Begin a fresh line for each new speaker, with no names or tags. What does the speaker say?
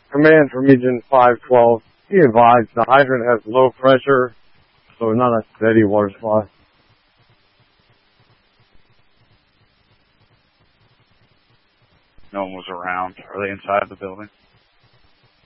Command from Region 512. Be advised, the hydrant has low pressure, so not a steady water supply.
No one was around. Are they inside the building?